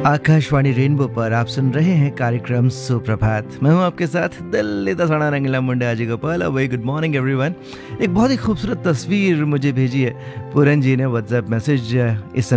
Akashvani rainbow पर आप सुन रहे हैं कार्यक्रम सुप्रभात। मैं हूं आपके साथ दिल्ली दसाना रंगीला मुंडे आजी Gopal. Very good morning everyone. एक बहुत ही खूबसूरत तस्वीर मुझे भेजी है पूरन जी ने व्हाट्सएप मैसेज इस